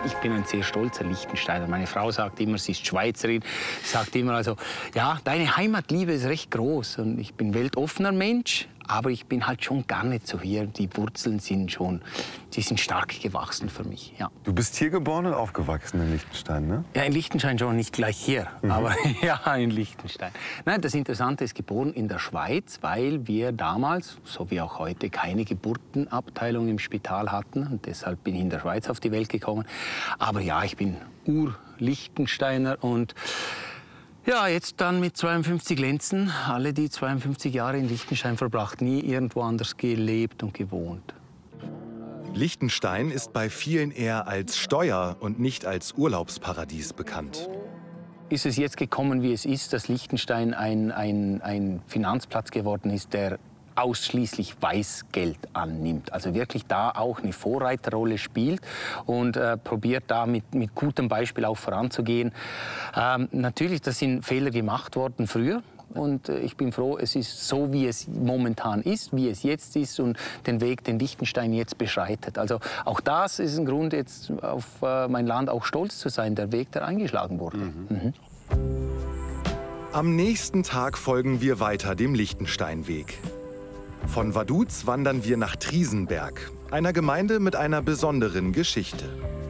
Ich bin ein sehr stolzer Liechtensteiner. Meine Frau sagt immer, sie ist Schweizerin. Sie sagt immer, also, ja, deine Heimatliebe ist recht groß. Und ich bin weltoffener Mensch, aber ich bin halt schon gar nicht so hier. Die Wurzeln sind schon, die sind stark gewachsen für mich, ja. Du bist hier geboren und aufgewachsen in Liechtenstein, ne? Ja, in Liechtenstein schon, nicht gleich hier, aber ja, in Liechtenstein. Nein, das Interessante ist, geboren in der Schweiz, weil wir damals, so wie auch heute, keine Geburtenabteilung im Spital hatten. Und deshalb bin ich in der Schweiz auf die Welt gekommen. Aber ja, ich bin Ur-Liechtensteiner und ja, jetzt dann mit 52 Lenzen, alle die 52 Jahre in Liechtenstein verbracht, nie irgendwo anders gelebt und gewohnt. Liechtenstein ist bei vielen eher als Steuer- und nicht als Urlaubsparadies bekannt. Ist es jetzt gekommen, wie es ist, dass Liechtenstein ein Finanzplatz geworden ist, der ausschließlich Weißgeld annimmt. Also wirklich da auch eine Vorreiterrolle spielt und probiert da mit gutem Beispiel auch voranzugehen. Natürlich, das sind Fehler gemacht worden früher. Und ich bin froh, es ist so, wie es momentan ist, wie es jetzt ist und den Weg, den Liechtenstein jetzt beschreitet. Also auch das ist ein Grund, jetzt auf mein Land auch stolz zu sein, der Weg, der eingeschlagen wurde. Am nächsten Tag folgen wir weiter dem Liechtensteinweg. Von Vaduz wandern wir nach Triesenberg, einer Gemeinde mit einer besonderen Geschichte.